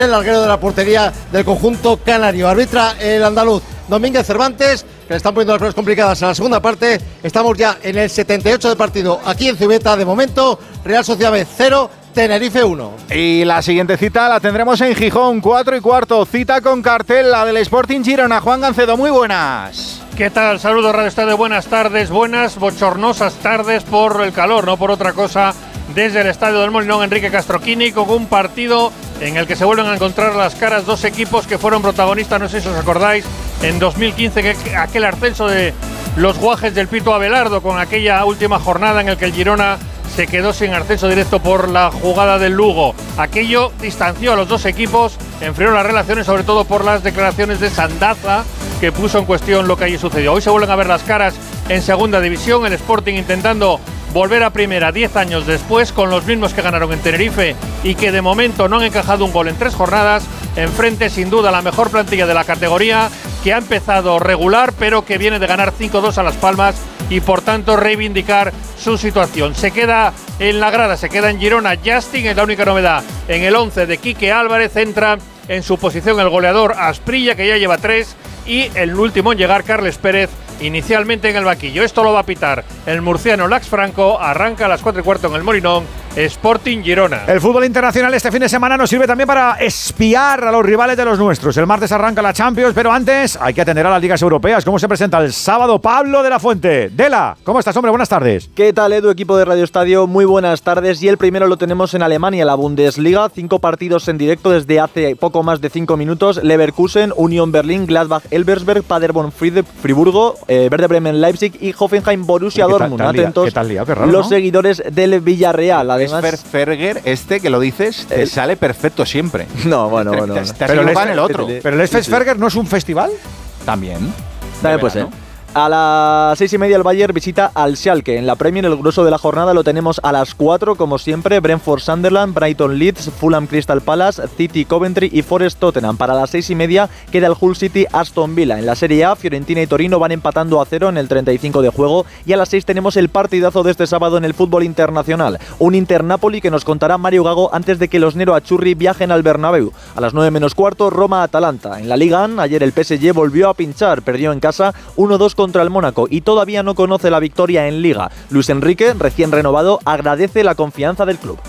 el larguero de la portería del conjunto canario. Arbitra el andaluz Domínguez Cervantes, que le están poniendo las pruebas complicadas en la segunda parte. Estamos ya en el 78 de partido aquí en Zubieta. De momento, Real Sociedad B 0, Tenerife 1. Y la siguiente cita la tendremos en Gijón, 4:15. Cita con cartel, la del Sporting Girona. Juan Gancedo, muy buenas. ¿Qué tal? Saludos, Radio Estadio. Buenas tardes, buenas bochornosas tardes por el calor, no por otra cosa. Desde el Estadio del Molinón, Enrique Castroquini, con un partido en el que se vuelven a encontrar las caras dos equipos que fueron protagonistas, no sé si os acordáis, en 2015, que aquel ascenso de los Guajes del Pito Abelardo, con aquella última jornada en el que el Girona se quedó sin ascenso directo por la jugada del Lugo. Aquello distanció a los dos equipos, enfrió las relaciones, sobre todo por las declaraciones de Sandaza, que puso en cuestión lo que allí sucedió. Hoy se vuelven a ver las caras en segunda división, el Sporting intentando volver a primera 10 años después, con los mismos que ganaron en Tenerife y que de momento no han encajado un gol en 3 jornadas. Enfrente, sin duda, la mejor plantilla de la categoría, que ha empezado regular, pero que viene de ganar 5-2 a Las Palmas y por tanto reivindicar su situación. Se queda en la grada, se queda en Girona Justin, es la única novedad. En el 11 de Quique Álvarez entra en su posición el goleador Asprilla, que ya lleva 3, y el último en llegar, Carles Pérez, inicialmente en el banquillo. Esto lo va a pitar el murciano Lax Franco. Arranca a las 4:15 en el Molinón, Sporting Girona. El fútbol internacional este fin de semana nos sirve también para espiar a los rivales de los nuestros. El martes arranca la Champions, pero antes hay que atender a las ligas europeas. ¿Cómo se presenta el sábado Pablo de la Fuente? Dela, ¿cómo estás, hombre? Buenas tardes. ¿Qué tal, Edu? Equipo de Radio Estadio, muy buenas tardes. Y el primero lo tenemos en Alemania, la Bundesliga. 5 partidos en directo desde hace poco más de 5 minutos. Leverkusen, Union Berlin, Gladbach, Elversberg, Paderborn, Friburgo, Werder Bremen, Leipzig y Hoffenheim, Borussia Dortmund. Atentos, ¿qué tal liado? Qué raro, los ¿no? seguidores del Villarreal. Además, es Ferger, que lo dices, te sale perfecto siempre. No, bueno. Pero en el otro. Pero el Esfesferger no es un festival. También. Pues, A las 6:30 el Bayern visita al Schalke. En la Premier, el grueso de la jornada lo tenemos a las 4, como siempre. Brentford Sunderland, Brighton Leeds, Fulham Crystal Palace, City Coventry y Forest Tottenham. Para las 6:30 queda el Hull City Aston Villa. En la Serie A, Fiorentina y Torino van empatando a 0 en el 35 de juego. Y a las 6 tenemos el partidazo de este sábado en el fútbol internacional. Un Inter-Napoli que nos contará Mario Gago antes de que los Nero Azzurri viajen al Bernabéu. A las 9:15 Roma-Atalanta. En la Liga, ayer el PSG volvió a pinchar. Perdió en casa 1-2 contra el Mónaco y todavía no conoce la victoria en Liga. Luis Enrique, recién renovado, agradece la confianza del club.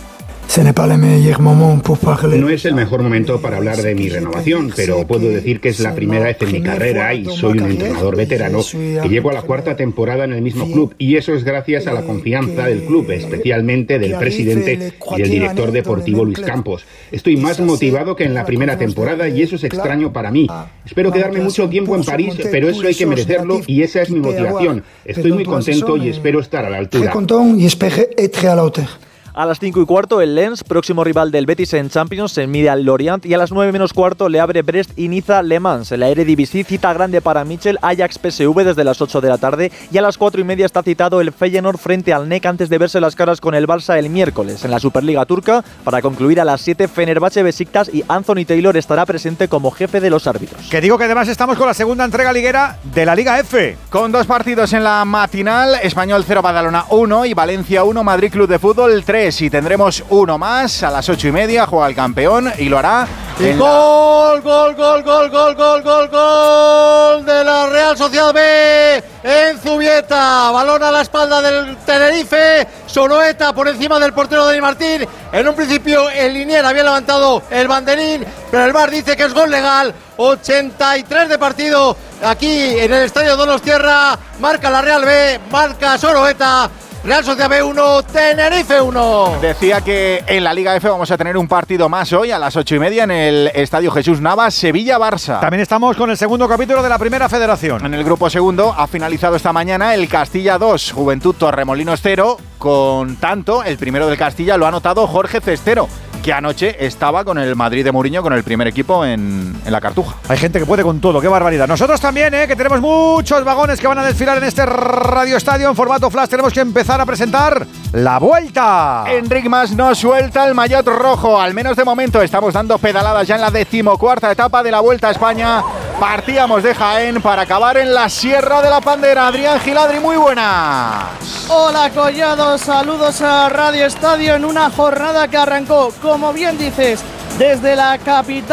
No es el mejor momento para hablar de mi renovación, pero puedo decir que es la primera vez en mi carrera y soy un entrenador veterano que llevo a la 4ª temporada en el mismo club, y eso es gracias a la confianza del club, especialmente del presidente y el director deportivo Luis Campos. Estoy más motivado que en la primera temporada y eso es extraño para mí. Espero quedarme mucho tiempo en París, pero eso hay que merecerlo y esa es mi motivación. Estoy muy contento y espero estar a la altura. A las 5:15 el Lens, próximo rival del Betis en Champions, se mide al Lorient, y a las 9:15 le abre Brest y Niza Le Mans. En la Eredivisie, cita grande para Michel, Ajax PSV desde las 8 de la tarde, y a las 4:30 está citado el Feyenoord frente al NEC antes de verse las caras con el Barça el miércoles. En la Superliga turca, para concluir a las 7, Fenerbahce Besiktas, y Anthony Taylor estará presente como jefe de los árbitros. Que digo que además estamos con la segunda entrega liguera de la Liga F. Con 2 partidos en la matinal, Español 0, Badalona 1 y Valencia 1, Madrid Club de Fútbol 3. Y tendremos uno más a las 8:30, juega el campeón y lo hará. Y gol de la Real Sociedad B en Zubieta. Balón a la espalda del Tenerife. Sonoeta por encima del portero Dani Martín. En un principio el linier había levantado el banderín, pero el VAR dice que es gol legal. 83 de partido aquí en el estadio Donostiarra. Marca la Real B, marca Sonoeta. Real Sociedad B 1, Tenerife 1. Decía que en la Liga F vamos a tener un partido más hoy a las 8:30 en el Estadio Jesús Navas, Sevilla-Barça. También estamos con el segundo capítulo de la Primera Federación. En el grupo segundo ha finalizado esta mañana el Castilla 2, Juventud Torremolinos 0. Con tanto, el primero del Castilla lo ha anotado Jorge Cestero, que anoche estaba con el Madrid de Mourinho, con el primer equipo en la Cartuja. Hay gente que puede con todo, qué barbaridad. Nosotros también, que tenemos muchos vagones que van a desfilar en este Radio Estadio en formato flash. Tenemos que empezar a presentar la vuelta. Enric Mas no suelta el maillot rojo, al menos de momento. Estamos dando pedaladas ya en la 14ª etapa de la Vuelta a España. Partíamos de Jaén para acabar en la Sierra de la Pandera. Adrián Giladri, muy buenas. Hola Collado, saludos a Radio Estadio en una jornada que arrancó, como bien dices, desde la capital